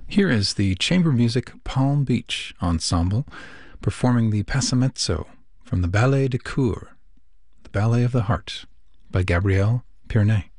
Here is the chamber music Palm Beach Ensemble performing the Passamezzo from the Ballet de Cour, the Ballet of the Heart, by Gabrielle Pierney.